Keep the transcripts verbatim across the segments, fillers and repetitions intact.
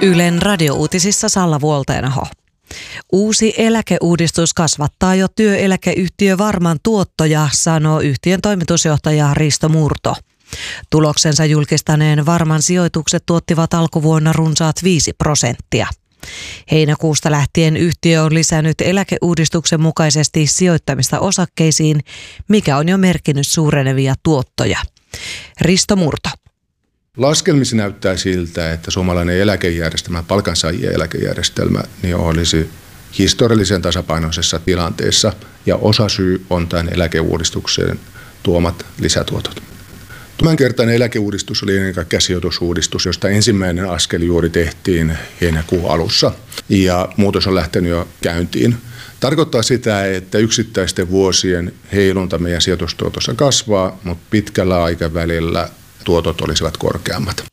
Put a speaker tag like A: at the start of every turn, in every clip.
A: Ylen radiouutisissa Salla Vuolteenaho. Uusi eläkeuudistus kasvattaa jo työeläkeyhtiö Varman tuottoja, sanoo yhtiön toimitusjohtaja Risto Murto. Tuloksensa julkistaneen Varman sijoitukset tuottivat alkuvuonna runsaat viisi prosenttia. Heinäkuusta lähtien yhtiö on lisännyt eläkeuudistuksen mukaisesti sijoittamista osakkeisiin, mikä on jo merkinnyt suurenevia tuottoja. Risto Murto.
B: Laskelmissa näyttää siltä, että suomalainen eläkejärjestelmä, palkansaajien eläkejärjestelmä, niin olisi historiallisen tasapainoisessa tilanteessa ja osasyy on tämän eläkeuudistuksen tuomat lisätuotot. Tämänkertainen eläkeuudistus oli ennen kaikkea sijoitusuudistus, josta ensimmäinen askel juuri tehtiin heinäkuun alussa ja muutos on lähtenyt jo käyntiin. Tarkoittaa sitä, että yksittäisten vuosien heilunta meidän sijoitustuotossa kasvaa, mutta pitkällä aikavälillä tuotot olisivat korkeammat.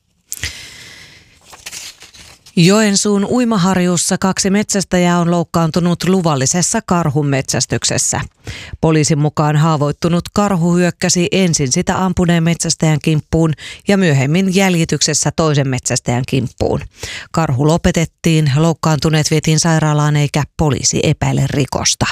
A: Joensuun Uimaharjussa kaksi metsästäjää on loukkaantunut luvallisessa karhunmetsästyksessä. Poliisin mukaan haavoittunut karhu hyökkäsi ensin sitä ampuneen metsästäjän kimppuun ja myöhemmin jäljityksessä toisen metsästäjän kimppuun. Karhu lopetettiin, loukkaantuneet vietiin sairaalaan eikä poliisi epäile rikosta.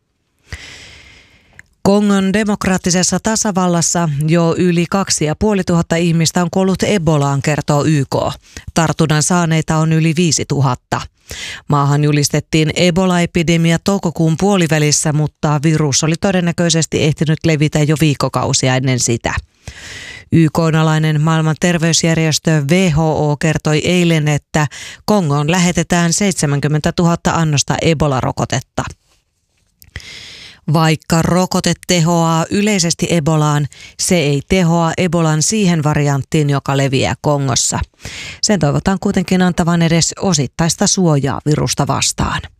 A: Kongon demokraattisessa tasavallassa jo yli kaksi ja puoli tuhatta ihmistä on kuollut Ebolaan, kertoo Y K. Tartunnan saaneita on yli viisi tuhatta. Maahan julistettiin Ebola-epidemia toukokuun puolivälissä, mutta virus oli todennäköisesti ehtinyt levitä jo viikkokausia ennen sitä. Y K-alainen maailman terveysjärjestö W H O kertoi eilen, että Kongoon lähetetään seitsemänkymmentätuhatta annosta Ebola-rokotetta. Vaikka rokote tehoaa yleisesti Ebolaan, se ei tehoa Ebolan siihen varianttiin, joka leviää Kongossa. Sen toivotaan kuitenkin antavan edes osittaista suojaa virusta vastaan.